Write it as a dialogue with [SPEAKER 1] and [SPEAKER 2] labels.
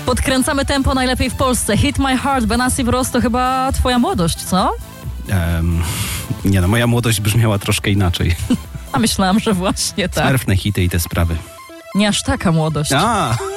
[SPEAKER 1] Podkręcamy tempo najlepiej w Polsce. Hit My Heart, Benassi Bros to chyba twoja młodość, co?
[SPEAKER 2] Nie no, moja młodość brzmiała troszkę inaczej.
[SPEAKER 1] A myślałam, że właśnie tak.
[SPEAKER 2] Smerfne hity i te sprawy.
[SPEAKER 1] Nie aż taka młodość.
[SPEAKER 2] A!